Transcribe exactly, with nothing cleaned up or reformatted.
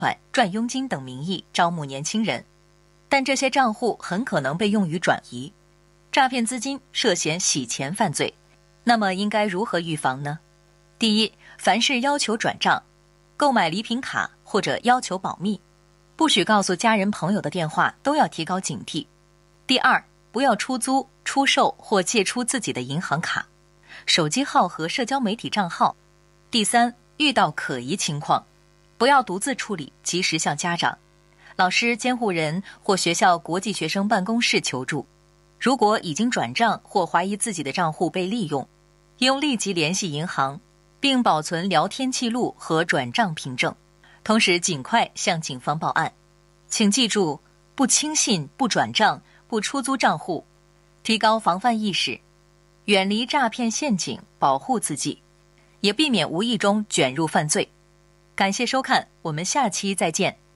款、赚佣金等名义招募年轻人，但这些账户很可能被用于转移，诈骗资金涉嫌洗钱犯罪。那么应该如何预防呢？第一，凡是要求转账、购买礼品卡或者要求保密，不许告诉家人朋友的电话都要提高警惕。第二，不要出租、出售或借出自己的银行卡、手机号和社交媒体账号。第三，遇到可疑情况，不要独自处理，及时向家长、老师、监护人或学校国际学生办公室求助。如果已经转账或怀疑自己的账户被利用，应立即联系银行，并保存聊天记录和转账凭证，同时尽快向警方报案。请记住，不轻信、不转账、不出租账户，提高防范意识，远离诈骗陷阱，保护自己，也避免无意中卷入犯罪。感谢收看，我们下期再见。